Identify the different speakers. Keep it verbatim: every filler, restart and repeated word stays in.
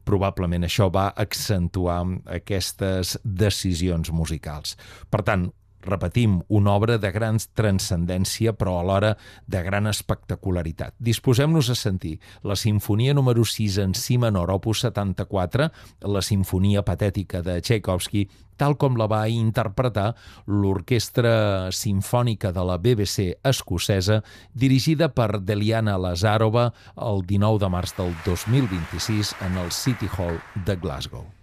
Speaker 1: probablement això va accentuar aquestes decisions musicals. Per tant, repetim, una obra de gran transcendència, però alhora de gran espectacularitat. Disposem-nos a sentir la Simfonia número sis en si menor, opus setanta-quatre, la Simfonia patètica de Tchaikovsky, tal com la va interpretar l'Orquestra Simfònica de la B B C escocesa, dirigida per Deliana Lazarova el dinou de març del dos mil vint-i-sis en el City Hall de Glasgow.